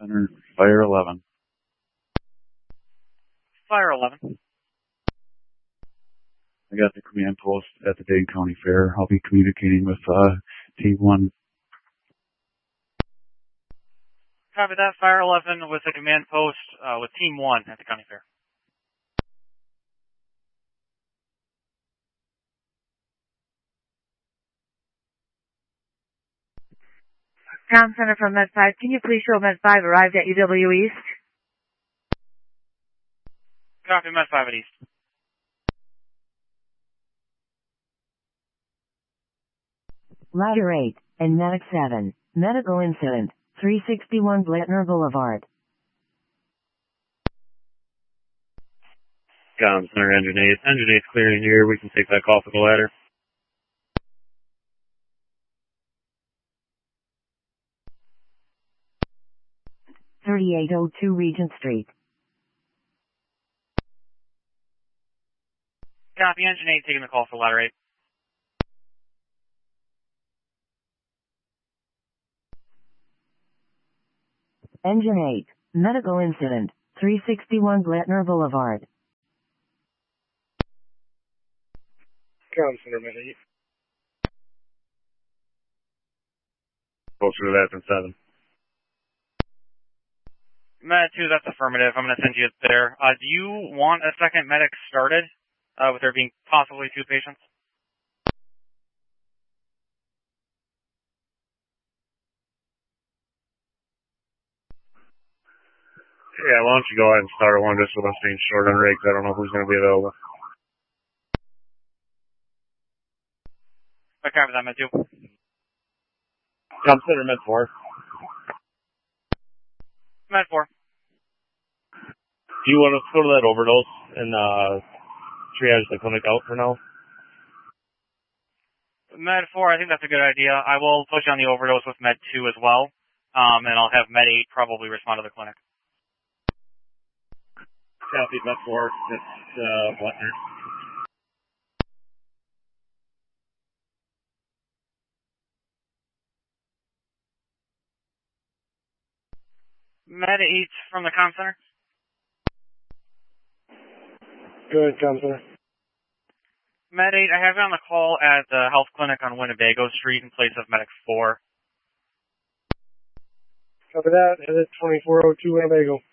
Center, Fire 11. Fire 11. I got the command post at the Dane County Fair. I'll be communicating with Team 1. Copy that. Fire 11 with the command post with Team 1 at the County Fair. Comm Center from Med 5. Can you please show Med 5 arrived at UW East? Copy Med 5 at East. Ladder 8 and Medic 7. Medical incident. 361 Blattner Boulevard. Comm Center, Engine 8. Engine 8's clearing here. We can take that call for the ladder. .3802 Regent Street. Copy. Engine 8 taking the call for ladder 8. Engine 8. Medical incident. 361 Blattner Boulevard. Comm Center, Med 8. Closer to that than 7. Med 2, that's affirmative. I'm going to send you there. Do you want a second medic started with there being possibly 2 patients? Yeah, why don't you go ahead and start one just with us being short on rigs. I don't know who's going to be available. I copy that, Med 2. Comm Center, Med 4. Med 4. Do you want us to go to that overdose and triage the clinic out for now? Med 4, I think that's a good idea. I will put you on the overdose with Med 2 as well, and I'll have Med 8 probably respond to the clinic. Copy, Med 4. It's Blattner. Med 8 from the Comm Center. Good, Comm Center. Med 8, I have you on the call at the health clinic on Winnebago Street in place of Medic 4. Copy that. It is 2402 Winnebago.